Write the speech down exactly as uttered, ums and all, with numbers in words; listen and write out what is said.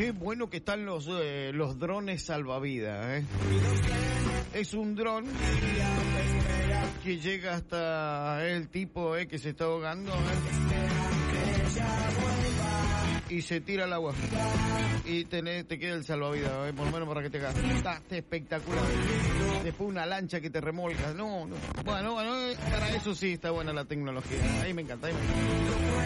Qué bueno que están los, eh, los drones salvavidas, ¿eh? Es un dron que llega hasta el tipo eh, que se está ahogando, ¿eh? Y se tira al agua y te, te queda el salvavidas, ¿eh? Por lo menos para que te hagas. Está, está espectacular. Después una lancha que te remolca. No, no. Bueno, bueno, para eso sí está buena la tecnología. Ahí me encanta, ahí me encanta.